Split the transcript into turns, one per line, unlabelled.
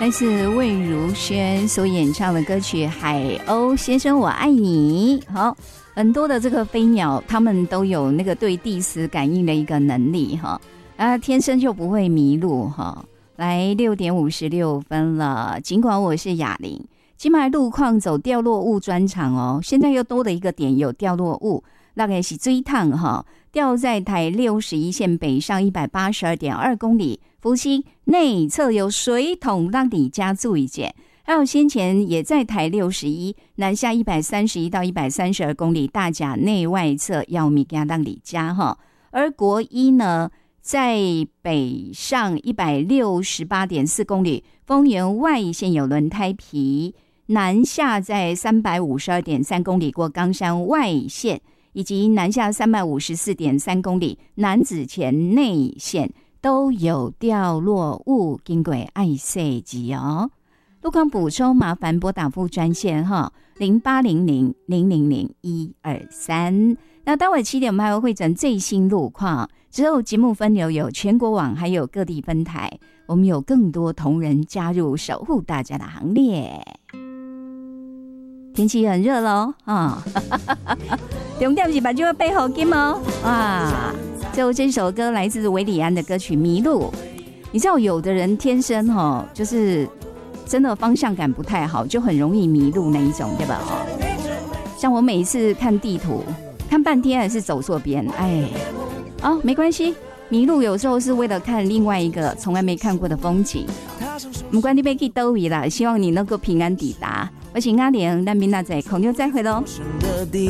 来自魏如萱所演唱的歌曲《海鸥先生我爱你》。好，很多的这个飞鸟，它们都有那个对地磁感应的一个能力哈，天生就不会迷路哈。来6:56了，尽管我是哑铃，今晚路况走掉落物专场哦，现在又多了一个点有掉落物，大概是水桶哈，掉在台61线北上182.2公里。福兴内侧有水桶，让你加注意点。还有先前也在台61南下131到132公里，大甲内外侧要米加让你加哈。而国一呢，在北上168.4公里，丰原外线有轮胎皮，南下在352.3公里过冈山外线，以及南下354.3公里南子前内线。都有掉落物，经过爱惜机哦。路况补充，麻烦拨打副专线哈，0800-000-123。那待会7点我们还会诊最新路况，之后节目分流有全国网，还有各地分台，我们有更多同仁加入守护大家的行列。天气很热咯啊，重点是把这个背后金哦啊。最后这首歌来自韦礼安的歌曲《迷路》。你知道有的人天生就是真的方向感不太好，就很容易迷路那一种，对吧？像我每一次看地图看半天还是走错边，没关系，迷路有时候是为了看另外一个从来没看过的风景。不管你要去哪里啦，希望你能够平安抵达。我是阿莲，咱明仔载空中再会咯。